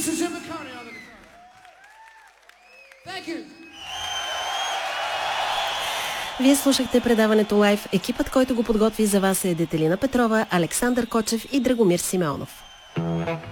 Mr. Jim McCartney on the guitar. Thank you. Вие слушахте предаването Лайв. Екипът, който го подготви за вас е Детелина Петрова, Александър Кочев и Драгомир Симеонов.